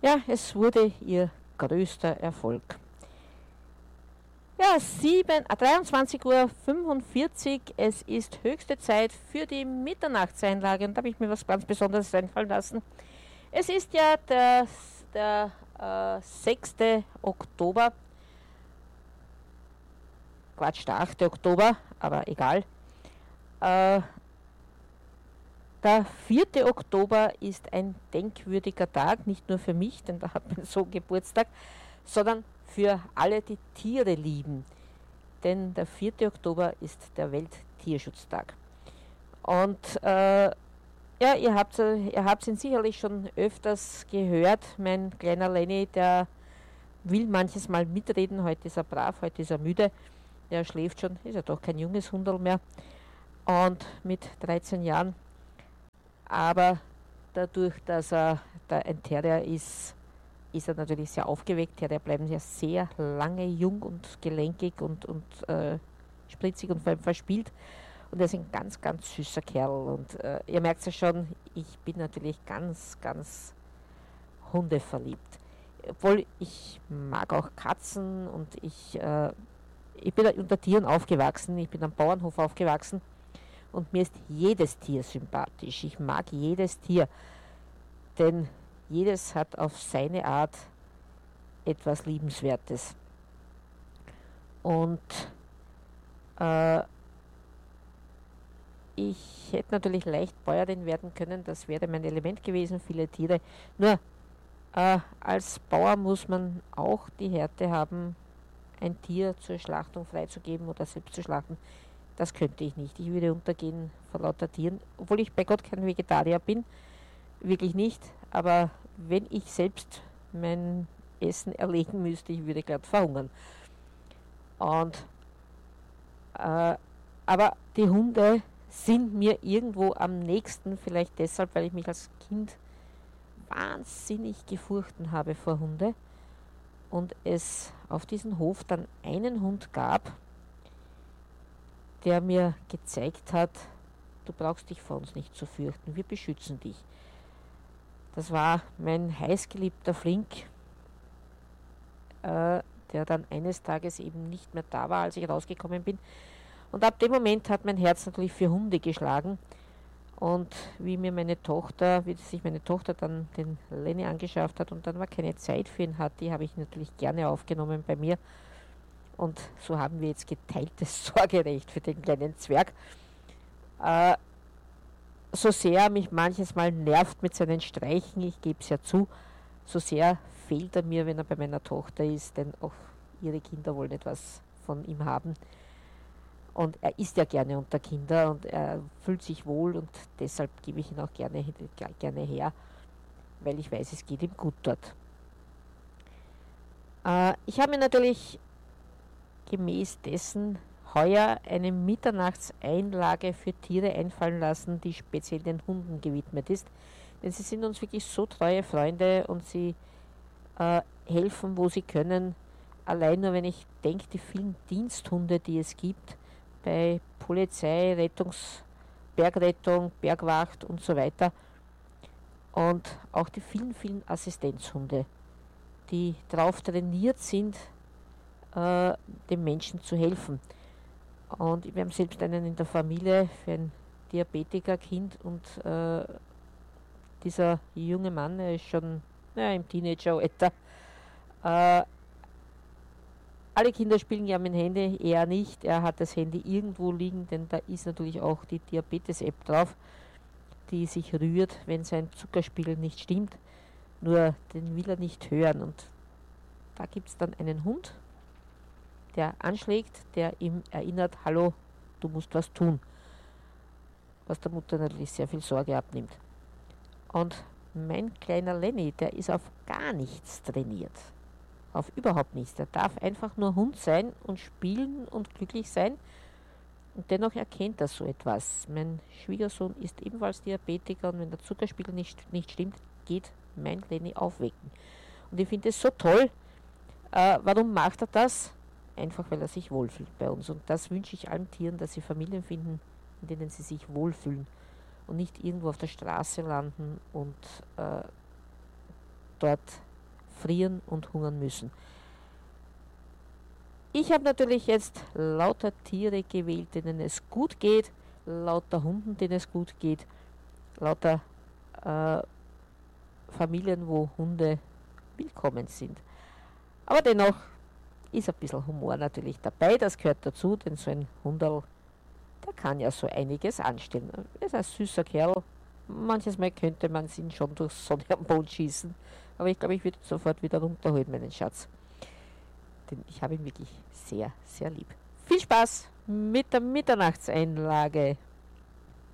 Ja, es wurde ihr größter Erfolg. Ja, 23:45 Uhr, es ist höchste Zeit für die Mitternachtseinlage und da habe ich mir was ganz Besonderes einfallen lassen. Es ist ja der 6. Oktober, Quatsch, der 8. Oktober, aber egal. Der 4. Oktober ist ein denkwürdiger Tag, nicht nur für mich, denn da hat mein Sohn Geburtstag, sondern für alle, die Tiere lieben. Denn der 4. Oktober ist der Welttierschutztag. Und ja, ihr habt ihn sicherlich schon öfters gehört. Mein kleiner Lenny, der will manches Mal mitreden. Heute ist er brav, heute ist er müde. Der schläft schon, ist ja doch kein junges Hunderl mehr. Und mit 13 Jahren. Aber dadurch, dass er ein Terrier ist, ist er natürlich sehr aufgeweckt. Terrier bleiben ja sehr lange jung und gelenkig und spritzig und vor allem verspielt. Und er ist ein ganz, ganz süßer Kerl. Und ihr merkt es ja schon, ich bin natürlich ganz, ganz hundeverliebt. Obwohl ich mag auch Katzen und ich bin unter Tieren aufgewachsen. Ich bin am Bauernhof aufgewachsen. Und mir ist jedes Tier sympathisch. Ich mag jedes Tier. Denn jedes hat auf seine Art etwas Liebenswertes. Und ich hätte natürlich leicht Bäuerin werden können, das wäre mein Element gewesen, viele Tiere. Nur als Bauer muss man auch die Härte haben, ein Tier zur Schlachtung freizugeben oder selbst zu schlachten. Das könnte ich nicht. Ich würde untergehen vor lauter Tieren, obwohl ich bei Gott kein Vegetarier bin, wirklich nicht. Aber wenn ich selbst mein Essen erlegen müsste, ich würde gerade verhungern. Und aber die Hunde sind mir irgendwo am nächsten, vielleicht deshalb, weil ich mich als Kind wahnsinnig gefurchten habe vor Hunde und es auf diesem Hof dann einen Hund gab, der mir gezeigt hat, du brauchst dich vor uns nicht zu fürchten, wir beschützen dich. Das war mein heißgeliebter Flink, der dann eines Tages eben nicht mehr da war, als ich rausgekommen bin. Und ab dem Moment hat mein Herz natürlich für Hunde geschlagen. Und wie sich meine Tochter dann den Lenny angeschafft hat und dann mal keine Zeit für ihn hat, die habe ich natürlich gerne aufgenommen bei mir. Und so haben wir jetzt geteiltes Sorgerecht für den kleinen Zwerg. So sehr mich manches Mal nervt mit seinen Streichen, ich gebe es ja zu, so sehr fehlt er mir, wenn er bei meiner Tochter ist, denn auch ihre Kinder wollen etwas von ihm haben. Und er ist ja gerne unter Kinder und er fühlt sich wohl und deshalb gebe ich ihn auch gerne her, weil ich weiß, es geht ihm gut dort. Ich habe mir natürlich gemäß dessen heuer eine Mitternachtseinlage für Tiere einfallen lassen, die speziell den Hunden gewidmet ist. Denn sie sind uns wirklich so treue Freunde und sie helfen, wo sie können. Allein nur, wenn ich denke, die vielen Diensthunde, die es gibt, bei Polizei, Bergrettung, Bergwacht und so weiter. Und auch die vielen, vielen Assistenzhunde, die darauf trainiert sind, dem Menschen zu helfen. Und wir haben selbst einen in der Familie für ein Diabetikerkind und dieser junge Mann, er ist schon im Teenageralter. Alle Kinder spielen ja mit dem Handy, er nicht. Er hat das Handy irgendwo liegen, denn da ist natürlich auch die Diabetes-App drauf, die sich rührt, wenn sein Zuckerspiegel nicht stimmt. Nur den will er nicht hören. Und da gibt es dann einen Hund, der anschlägt, der ihm erinnert, hallo, du musst was tun. Was der Mutter natürlich sehr viel Sorge abnimmt. Und mein kleiner Lenny, der ist auf gar nichts trainiert. Auf überhaupt nichts. Der darf einfach nur Hund sein und spielen und glücklich sein. Und dennoch erkennt er so etwas. Mein Schwiegersohn ist ebenfalls Diabetiker und wenn der Zuckerspiegel nicht stimmt, geht mein Lenny aufwecken. Und ich finde es so toll. Warum macht er das? Einfach weil er sich wohlfühlt bei uns. Und das wünsche ich allen Tieren, dass sie Familien finden, in denen sie sich wohlfühlen und nicht irgendwo auf der Straße landen und dort frieren und hungern müssen. Ich habe natürlich jetzt lauter Tiere gewählt, denen es gut geht, lauter Hunden, denen es gut geht, lauter Familien, wo Hunde willkommen sind. Aber dennoch ist ein bisschen Humor natürlich dabei, das gehört dazu, denn so ein Hunderl, der kann ja so einiges anstellen. Er ist ein süßer Kerl, manches Mal könnte man ihn schon durchs Sonne am Boden schießen, aber ich glaube, ich würde ihn sofort wieder runterholen, meinen Schatz. Denn ich habe ihn wirklich sehr, sehr lieb. Viel Spaß mit der Mitternachtseinlage.